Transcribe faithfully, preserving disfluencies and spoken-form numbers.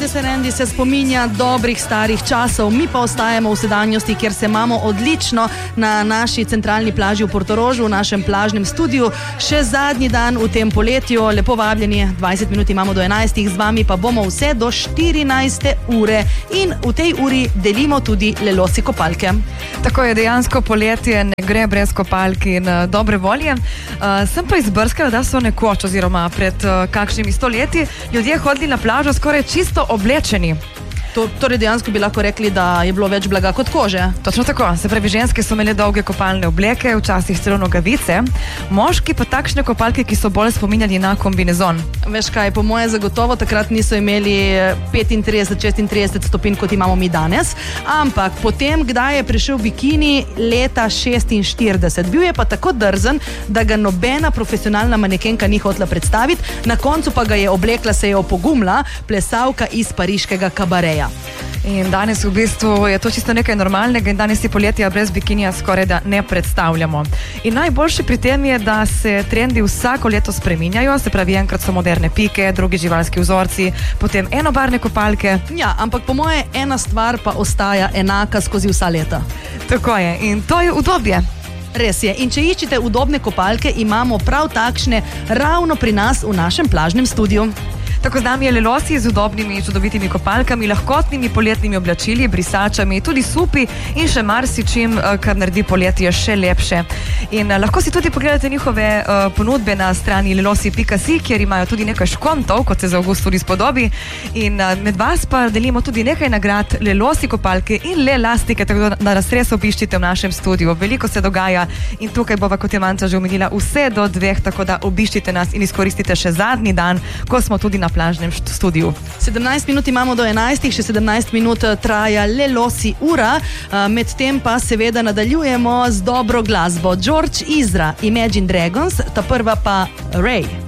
de Serendi se spominja dobrih starih časov, mi pa ostajamo v sedanjosti, kjer se imamo odlično na naši centralni plaži v Portorožu, v našem plažnem studiu. Še zadnji dan v tem poletju, lepo vabljeni, dvajset minut imamo do enajstih, z vami pa bomo vse do štirinajste ure in v tej uri delimo tudi Lelosi kopalke. Tako je, dejansko poletje ne gre brez kopalk in uh, dobre volje. Uh, sem pa izbrskala, da so nekoč oziroma pred uh, kakšnimi stoletji ljudje hodili na plažo skoraj čisto oblečeni. To, torej dejansko bi lahko rekli, da je bilo več blaga kot kože. Točno tako, se pravi, ženske so imeli dolge kopalne obleke, včasih celo nogavice, moški pa takšne kopalke, ki so bolj spominjali na kombinezon. Veš kaj, po moje zagotovo takrat niso imeli petintrideset šestintrideset stopinj, kot imamo mi danes, ampak potem, kdaj je prišel bikini leta šestinštirideset. Bil je pa tako drzen, da ga nobena profesionalna manekenka ni hotela predstaviti, na koncu pa ga je oblekla, se je opogumla plesalka iz pariškega kabareja. In danes v bistvu je to čisto nekaj normalnega in danes si poletja brez bikinija skoraj da ne predstavljamo. In najboljše pri tem je, da se trendi vsako leto spreminjajo, se pravi, enkrat so moderne pike, drugi živalski vzorci, potem enobarvne kopalke. Ja, ampak po moje ena stvar pa ostaja enaka skozi vsa leta. Tako je, in to je udobje. Res je. In če iščete udobne kopalke, imamo prav takšne ravno pri nas v našem plažnem studiu. Tako z nami je Lelosi z udobnimi, čudovitimi kopalkami, lahkotnimi poletnimi oblačili, brisačami, tudi supi in še marsičim, kar naredi poletje še lepše. In lahko si tudi pogledate njihove uh, ponudbe na strani lelosi pika si, kjer imajo tudi nekaj škontov, kot se za avgust tudi spodobi. In uh, med vas pa delimo tudi nekaj nagrad Lelosi kopalke in le lastike, tako da nas res obiščite v našem studiu. Veliko se dogaja in tukaj bova, kot je Manca že omenila, vse do dveh, tako da obiščite nas in izkoristite še zadnji dan, ko smo tudi na plažnem studiu. sedemnajst minut imamo do enajstih, še sedemnajst minut traja Lelosi ura, medtem pa seveda nadaljujemo z dobro glasbo. George Ezra, Imagine Dragons, ta prva pa Ray.